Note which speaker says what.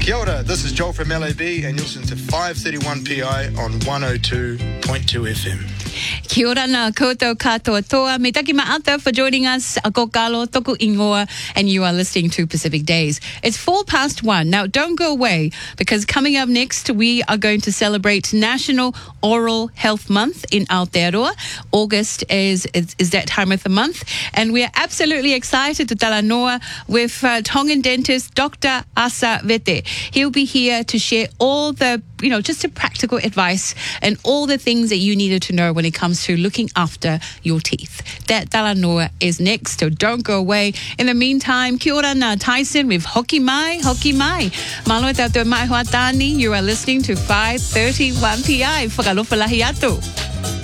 Speaker 1: Kia ora, this is Joel from LAB and you're listening to 531 PI on 102.2 FM.
Speaker 2: Kia ora nā koutou katoa toa. Me taki ma'ata for joining us. Ako kalo toku ingoa, and you are listening to Pacific Days. It's 1:04. Now, don't go away, because coming up next, we are going to celebrate National Oral Health Month in Aotearoa. August is that time of the month, and we are absolutely excited to talanoa with Tongan dentist Dr. Asa Vete. He'll be here to share all the, just a practical advice and all the things that you needed to know when it comes to looking after your teeth. That talanoa is next, so don't go away. In the meantime, kia ora nā Tyson with Hoki Mai, Hoki Mai. Malo tātou mai hoa tāni. You are listening to 531 PI. Whakalofa lahi atu.